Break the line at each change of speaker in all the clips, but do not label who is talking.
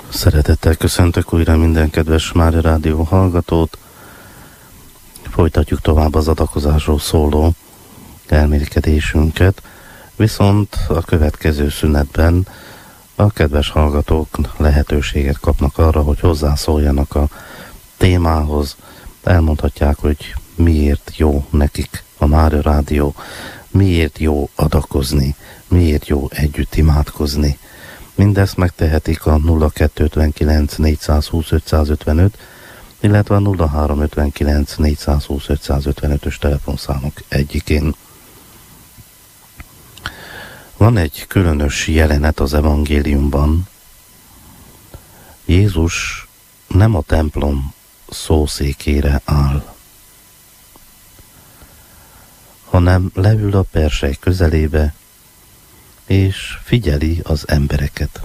Szeretettel köszöntök újra minden kedves Mária Rádió hallgatót. Folytatjuk tovább az adakozásról szóló elmélkedésünket, viszont a következő szünetben a kedves hallgatók lehetőséget kapnak arra, hogy hozzászóljanak a témához. Elmondhatják, hogy miért jó nekik a Mária Rádió, miért jó adakozni, miért jó együtt imádkozni. Mindezt megtehetik a 0259 420 555, illetve a 0359 420 555-ös telefonszámok egyikén. Van egy különös jelenet az evangéliumban. Jézus nem a templom szószékére áll, hanem leül a persely közelébe, és figyeli az embereket.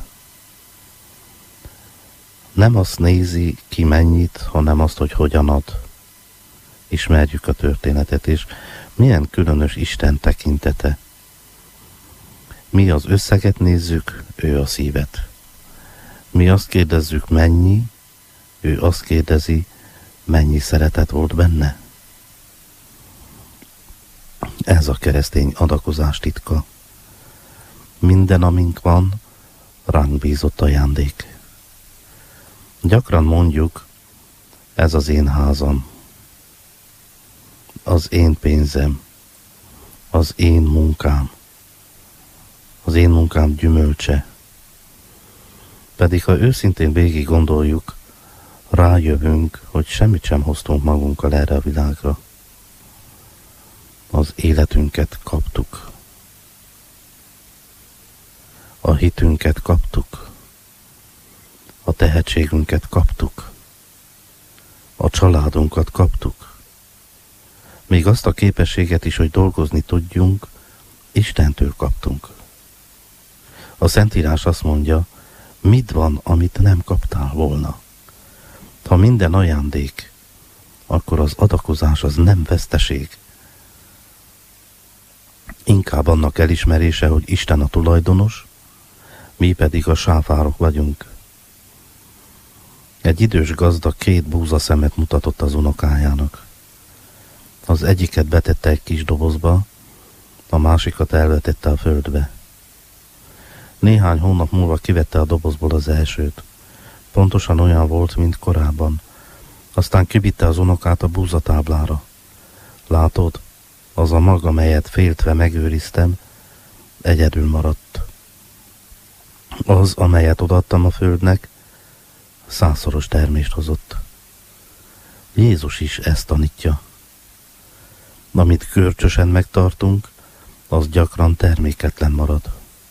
Nem azt nézi, ki mennyit, hanem azt, hogy hogyan ad. Ismerjük a történetet, és milyen különös Isten tekintete. Mi az összeget nézzük, ő a szívet. Mi azt kérdezzük, mennyi, ő azt kérdezi, mennyi szeretet volt benne. Ez a keresztény adakozás titka. Minden, amink van, ránk bízott ajándék. Gyakran mondjuk, ez az én házam, az én pénzem, az én munkám, az én munkám gyümölcse. Pedig ha őszintén végig gondoljuk, rájövünk, hogy semmit sem hoztunk magunkkal erre a világra. Az életünket kaptuk. A hitünket kaptuk, a tehetségünket kaptuk, a családunkat kaptuk, még azt a képességet is, hogy dolgozni tudjunk, Istentől kaptunk. A Szentírás azt mondja, mit van, amit nem kaptál volna. Ha minden ajándék, akkor az adakozás az nem veszteség. Inkább annak elismerése, hogy Isten a tulajdonos, mi pedig a sáfárok vagyunk. Egy idős gazda 2 búzaszemet mutatott az unokájának. Az egyiket betette egy kis dobozba, a másikat elvetette a földbe. Néhány hónap múlva kivette a dobozból az elsőt. Pontosan olyan volt, mint korábban. Aztán kivitte az unokát a búzatáblára. Látod, az a mag, amelyet féltve megőriztem, egyedül maradt. Az, amelyet odaadtam a földnek, 100-szoros termést hozott. Jézus is ezt tanítja. Amit görcsösen megtartunk, az gyakran terméketlen marad.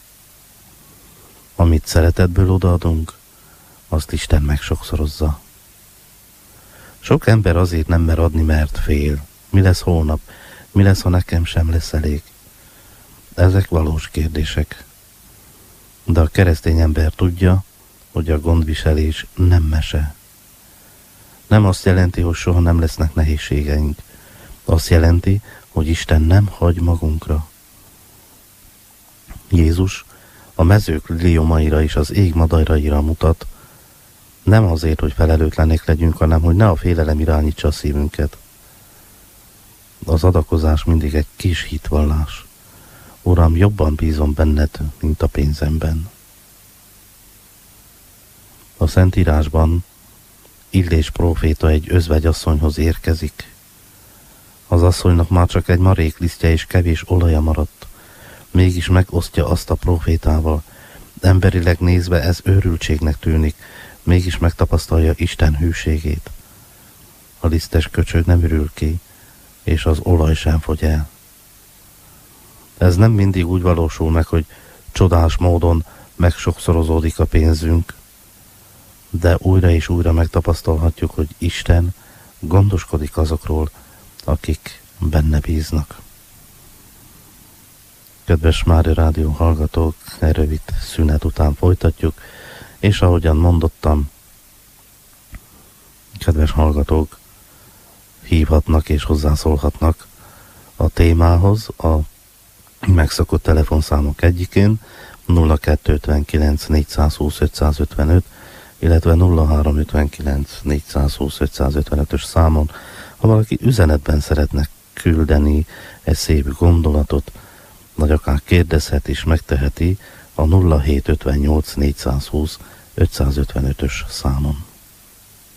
Amit szeretetből odaadunk, azt Isten megsokszorozza. Sok ember azért nem mer adni, mert fél. Mi lesz holnap? Mi lesz, ha nekem sem lesz elég? Ezek valós kérdések. De a keresztény ember tudja, hogy a gondviselés nem mese. Nem azt jelenti, hogy soha nem lesznek nehézségeink. Azt jelenti, hogy Isten nem hagy magunkra. Jézus a mezők liliomaira és az ég madaraira mutat, nem azért, hogy felelőtlenek legyünk, hanem hogy ne a félelem irányítsa a szívünket. Az adakozás mindig egy kis hitvallás. Uram, jobban bízom benned, mint a pénzemben. A Szentírásban Illés próféta egy özvegyasszonyhoz érkezik. Az asszonynak már csak egy maréklisztje és kevés olaja maradt, mégis megosztja azt a prófétával. Emberileg nézve ez őrültségnek tűnik, mégis megtapasztalja Isten hűségét. A lisztes köcsög nem ürül ki, és az olaj sem fogy el. Ez nem mindig úgy valósul meg, hogy csodás módon megsokszorozódik a pénzünk, de újra és újra megtapasztalhatjuk, hogy Isten gondoskodik azokról, akik benne bíznak. Kedves Mária Rádió hallgatók, rövid szünet után folytatjuk, és ahogyan mondottam, kedves hallgatók, hívhatnak és hozzászólhatnak a témához a megszokott telefonszámok egyikén, 0259 420 555, illetve 0359 420 555-ös számon, ha valaki üzenetben szeretne küldeni egy szép gondolatot, vagy akár kérdezhet is, megteheti a 0758 420 555-ös számon.